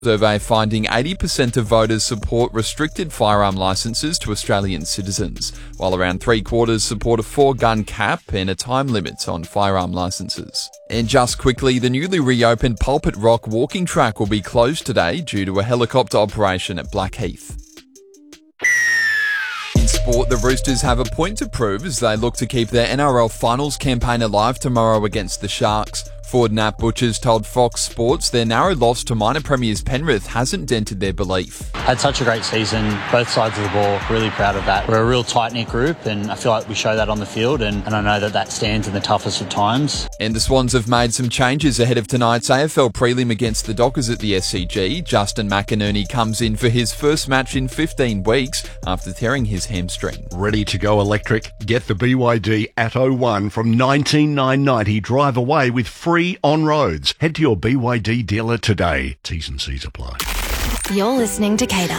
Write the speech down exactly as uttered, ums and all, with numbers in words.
Survey finding eighty percent of voters support restricted firearm licences to Australian citizens, while around three quarters support a four-gun cap and a time limit on firearm licences. And just quickly, the newly reopened Pulpit Rock walking track will be closed today due to a helicopter operation at Blackheath. In sport, the Roosters have a point to prove as they look to keep their N R L Finals campaign alive tomorrow against the Sharks. Forward Nat Butchers told Fox Sports their narrow loss to minor premiers Penrith hasn't dented their belief. Had such a great season, both sides of the ball, really proud of that. We're a real tight-knit group and I feel like we show that on the field and, and I know that that stands in the toughest of times. And the Swans have made some changes ahead of tonight's A F L prelim against the Dockers at the S C G. Justin McInerney comes in for his first match in fifteen weeks after tearing his hamstring. Ready to go electric? Get the B Y D Atto one from nineteen thousand nine hundred ninety. Drive away with free on roads. Head to your B Y D dealer today. T's and C's apply. You're listening to Cater.